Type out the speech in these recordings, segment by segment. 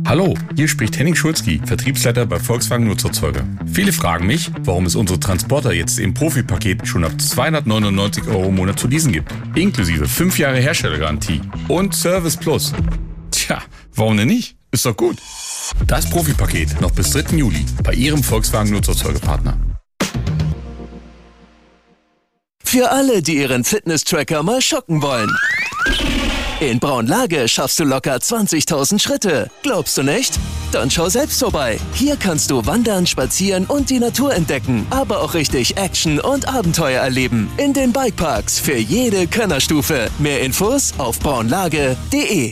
Hallo, hier spricht Henning Schulzki, Vertriebsleiter bei Volkswagen Nutzerzeuger. Viele fragen mich, warum es unsere Transporter jetzt im Profipaket schon ab 299 € im Monat zu leasen gibt. Inklusive 5 Jahre Herstellergarantie und Service Plus. Tja, warum denn nicht? Ist doch gut. Das Profipaket noch bis 3. Juli bei Ihrem Volkswagen Nutzerzeugerpartner. Für alle, die ihren Fitness-Tracker mal schocken wollen. In Braunlage schaffst du locker 20.000 Schritte. Glaubst du nicht? Dann schau selbst vorbei. Hier kannst du wandern, spazieren und die Natur entdecken, aber auch richtig Action und Abenteuer erleben. In den Bikeparks für jede Könnerstufe. Mehr Infos auf braunlage.de.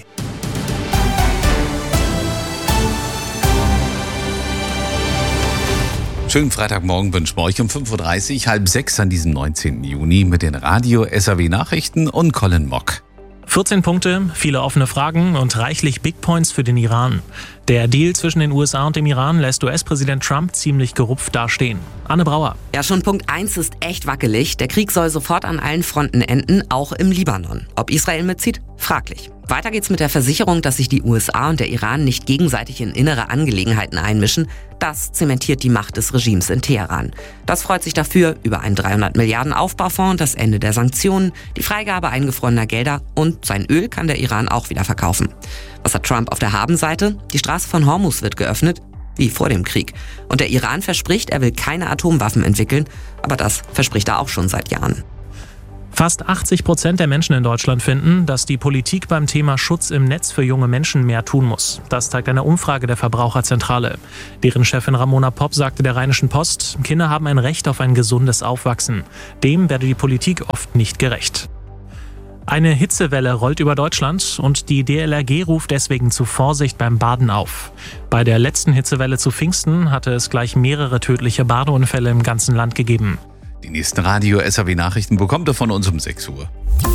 Schönen Freitagmorgen wünschen wir euch um 5.30 Uhr, 5:30 an diesem 19. Juni mit den Radio-SAW-Nachrichten und Colin Mock. 14 Punkte, viele offene Fragen und reichlich Big Points für den Iran. Der Deal zwischen den USA und dem Iran lässt US-Präsident Trump ziemlich gerupft dastehen. Anne Brauer. Ja, schon Punkt 1 ist echt wackelig. Der Krieg soll sofort an allen Fronten enden, auch im Libanon. Ob Israel mitzieht? Fraglich. Weiter geht's mit der Versicherung, dass sich die USA und der Iran nicht gegenseitig in innere Angelegenheiten einmischen. Das zementiert die Macht des Regimes in Teheran. Das freut sich dafür über einen 300 Milliarden Aufbaufonds, das Ende der Sanktionen, die Freigabe eingefrorener Gelder und sein Öl kann der Iran auch wieder verkaufen. Was hat Trump auf der Habenseite? Die Straße von Hormuz wird geöffnet, wie vor dem Krieg. Und der Iran verspricht, er will keine Atomwaffen entwickeln, aber das verspricht er auch schon seit Jahren. Fast 80% der Menschen in Deutschland finden, dass die Politik beim Thema Schutz im Netz für junge Menschen mehr tun muss. Das zeigt eine Umfrage der Verbraucherzentrale. Deren Chefin Ramona Popp sagte der Rheinischen Post, Kinder haben ein Recht auf ein gesundes Aufwachsen. Dem werde die Politik oft nicht gerecht. Eine Hitzewelle rollt über Deutschland und die DLRG ruft deswegen zu Vorsicht beim Baden auf. Bei der letzten Hitzewelle zu Pfingsten hatte es gleich mehrere tödliche Badeunfälle im ganzen Land gegeben. Die nächsten Radio-SAW-Nachrichten bekommt ihr von uns um 6 Uhr.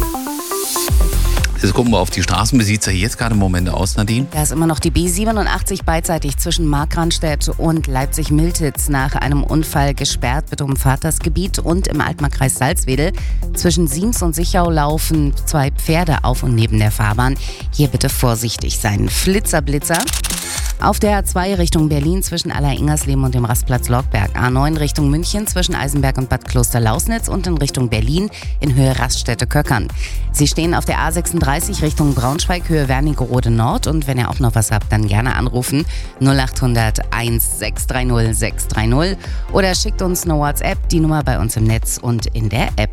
Jetzt gucken wir auf die Straßen. Wie sieht es jetzt gerade im Moment aus, Nadine? Da ist immer noch die B87 beidseitig zwischen Markranstädt und Leipzig-Miltitz nach einem Unfall gesperrt. Bitte umfahrt das Gebiet. Und im Altmarkkreis Salzwedel zwischen Siems und Sichau laufen 2 Pferde auf und neben der Fahrbahn. Hier bitte vorsichtig sein. Blitzer. Auf der A2 Richtung Berlin zwischen Aller-Ingersleben und dem Rastplatz Logberg. A9 Richtung München zwischen Eisenberg und Bad Kloster-Lausnitz und in Richtung Berlin in Höhe Raststätte-Köckern. Sie stehen auf der A36 Richtung Braunschweig, Höhe Wernigerode Nord. Und wenn ihr auch noch was habt, dann gerne anrufen 0800 1630 630 oder schickt uns eine WhatsApp, die Nummer bei uns im Netz und in der App.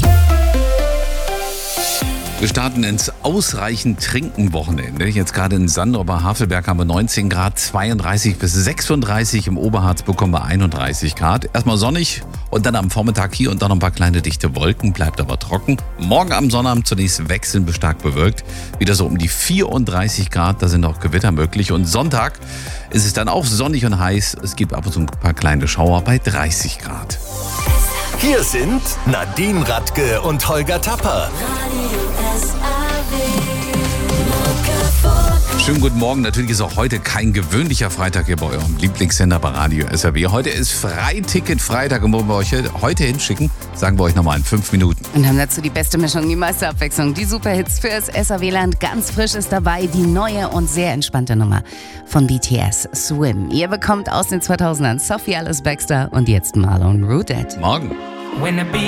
Wir starten ins ausreichend Trinken-Wochenende. Jetzt gerade in Sandorfer Havelberg haben wir 19 Grad, 32 bis 36. Im Oberharz bekommen wir 31 Grad. Erstmal sonnig und dann am Vormittag hier und da noch ein paar kleine dichte Wolken, bleibt aber trocken. Morgen am Sonnabend zunächst wechselnd bis stark bewölkt. Wieder so um die 34 Grad, da sind auch Gewitter möglich. Und Sonntag ist es dann auch sonnig und heiß. Es gibt ab und zu ein paar kleine Schauer bei 30 Grad. Hier sind Nadine Radke und Holger Tapper. Schönen guten Morgen. Natürlich ist auch heute kein gewöhnlicher Freitag hier bei eurem Lieblingssender bei Radio SAW. Heute ist Freiticket-Freitag und wo wir euch heute hinschicken, sagen wir euch nochmal in 5 Minuten. Und haben dazu die beste Mischung, die meiste Abwechslung, die Superhits fürs SAW-Land. Ganz frisch ist dabei die neue und sehr entspannte Nummer von BTS, Swim. Ihr bekommt aus den 2000ern Sophie Alice Baxter und jetzt Marlon Rudet. Morgen.